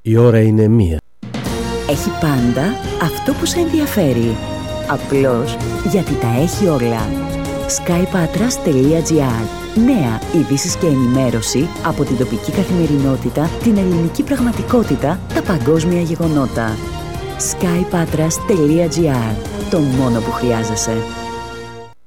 Η ώρα είναι 1. Έχει πάντα αυτό που σε ενδιαφέρει. Απλώς γιατί τα έχει όλα. skypatras.gr. Νέα ειδήσεις και ενημέρωση από την τοπική καθημερινότητα, την ελληνική πραγματικότητα, τα παγκόσμια γεγονότα. skypatras.gr. Το μόνο που χρειάζεσαι.